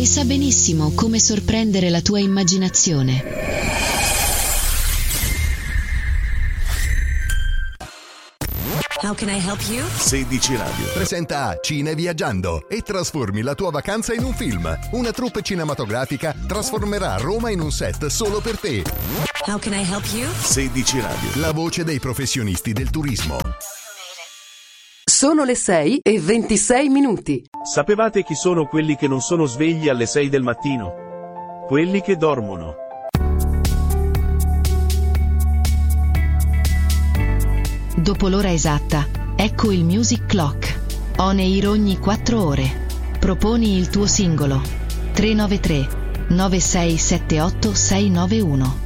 e sa benissimo come sorprendere la tua immaginazione. How can I help you? 16 Radio presenta Cine Viaggiando e trasformi la tua vacanza in un film. Una troupe cinematografica trasformerà Roma in un set solo per te. How can I help you? 16 Radio, la voce dei professionisti del turismo. Sono le 6:26. Sapevate chi sono quelli che non sono svegli alle 6 del mattino? Quelli che dormono. Dopo l'ora esatta, ecco il Music Clock. On air ogni 4 ore. Proponi il tuo singolo. 393 9678 691.